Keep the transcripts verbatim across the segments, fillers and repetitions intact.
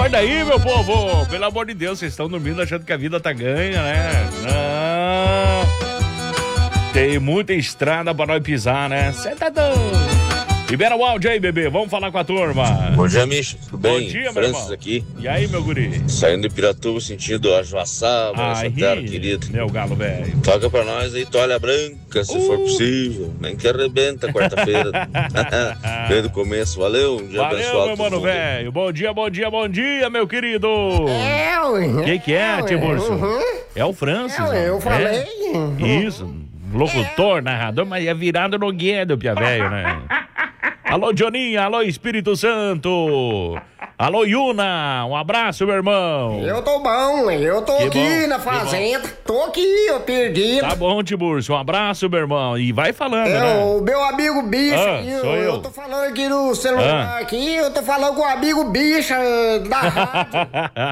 Acorda aí, meu povo. Pelo amor de Deus, vocês estão dormindo achando que a vida tá ganha, né? Não. Tem muita estrada pra nós pisar, né? Cê tá doido. Libera o áudio aí, bebê. Vamos falar com a turma. Bom dia, Micho. Tudo bem? Bom dia, meu Francis irmão. aqui. E aí, meu guri? Saindo de Piratuba, sentido Ajoaçaba, Ai, essa terra querida. meu galo velho. Toca pra nós aí, toalha branca, se Uh. for possível. Nem que arrebenta quarta-feira. Desde o começo. Valeu, um dia Valeu, abençoado. meu mano velho. Bom dia, bom dia, bom dia, meu querido. É, ué. Quem que é, Tio Burso? Uhum. É o Francis. É, ué, eu né? falei. É? Isso. Locutor, narrador, mas é virado no guedo, pia velho, né? Alô, Joninha. Alô, Espírito Santo. Alô, Yuna. Um abraço, meu irmão. Eu tô bom, eu tô Que aqui bom, na que fazenda. Tô aqui, eu perdi. Tá bom, Tiburcio. Um abraço, meu irmão. E vai falando, É, né? o meu amigo bicho, Ah, aqui, sou eu. eu tô falando aqui no celular, Ah. aqui, eu tô falando com o amigo bicha da rádio.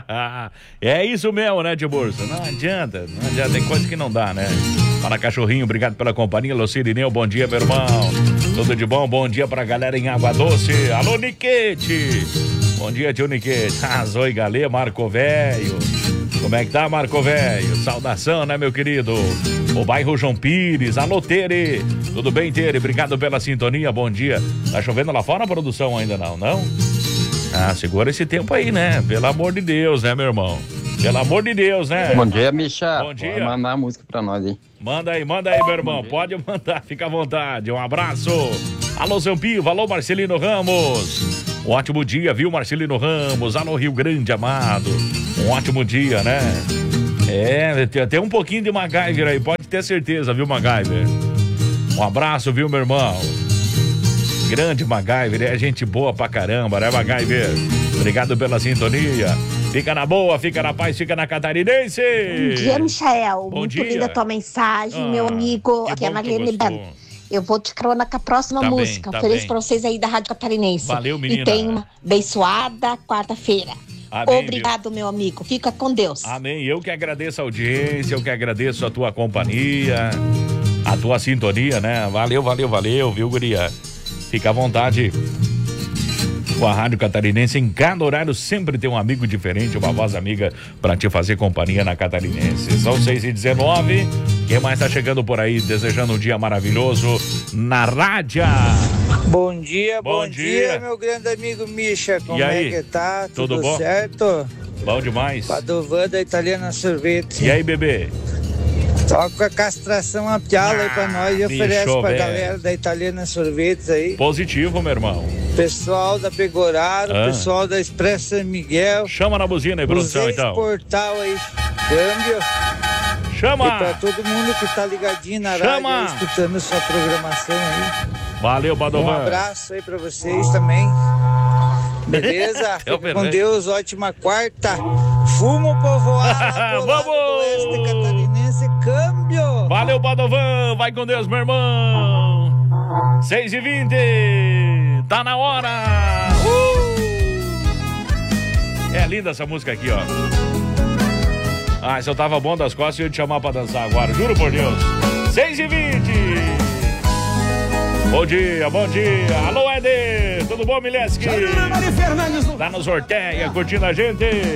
É isso mesmo, né, Tiburcio? Não adianta, não adianta. Tem coisa que não dá, né? Fala, cachorrinho. Obrigado pela companhia. Alô, Cirineu. Bom dia, meu irmão. Tudo de bom? Bom dia pra galera em Água Doce. Alô, Niquete. Bom dia, tio Niquete. Ah, Zoi Galê, Marco Velho. Como é que tá, Marco Velho? Saudação, né, meu querido? O bairro João Pires. Alô, Tere. Tudo bem, Tere? Obrigado pela sintonia. Bom dia. Tá chovendo lá fora, produção? Ainda não, não? Ah, segura esse tempo aí, né? Pelo amor de Deus, né, meu irmão? Pelo amor de Deus, né? Bom dia, Micha. Bom dia. Pode mandar a música pra nós aí. Manda aí, manda aí, meu irmão. Pode mandar, fica à vontade. Um abraço. Alô, Zampio. Alô, Marcelino Ramos. Um ótimo dia, viu, Marcelino Ramos? Alô, Rio Grande, amado. Um ótimo dia, né? É, tem até um pouquinho de MacGyver aí, pode ter certeza, viu, MacGyver? Um abraço, viu, meu irmão? Grande MacGyver, é gente boa pra caramba, né, MacGyver? Obrigado pela sintonia. Fica na boa, fica na paz, fica na catarinense. Bom dia, Michael. Bom Muito dia. linda a tua mensagem, Ah, meu amigo. que Aqui é a bom que tu Marlene gostou. Ben. Eu vou te crona com a próxima Tá bem, música. tá Ofereço bem. pra vocês aí da Rádio Catarinense. Valeu, menina. E tenha uma abençoada quarta-feira. Amém, Obrigado, meu amigo. Fica com Deus. Amém. Eu que agradeço a audiência, eu que agradeço a tua companhia, a tua sintonia, né? Valeu, valeu, valeu, viu, guria? Fica à vontade. Com a Rádio Catarinense, em cada horário sempre tem um amigo diferente, uma voz amiga pra te fazer companhia na Catarinense. São seis e dezenove. Quem mais tá chegando por aí, desejando um dia maravilhoso na rádio? Bom dia, Bom bom, dia. dia, meu grande amigo Misha. Como E aí? é que tá? Tudo Tudo, bom? certo? Bom demais. Padovan da Italiana Sorvete. E aí, bebê? Toca a castração a piala aí pra nós e Ah, bicho, oferece pra velho. galera da Italiana Sorvetes aí. Positivo, meu irmão. Pessoal da Pegoraro, Ah. pessoal da Expresso San Miguel. Chama na buzina aí, Os produção, então. ex-portal aí, câmbio. Chama! E pra todo mundo que tá ligadinho na Chama! rádio, aí, escutando sua programação aí. Valeu, Um Padovan. abraço aí pra vocês também. Beleza? Eu Fica com beleza. Deus, ótima quarta. Fumo povoado, Vamos! oeste catarinense, câmbio. Valeu, Padovan. Vai com Deus, meu irmão. seis e vinte. Tá na hora. Uh! É linda essa música aqui, ó. Ah, se eu tava bom das costas, eu ia te chamar pra dançar agora. Juro por Deus. seis e vinte. Bom dia, bom dia. Alô, Eder. Tudo bom, Mileski? Tá nos Orteia, curtindo a gente.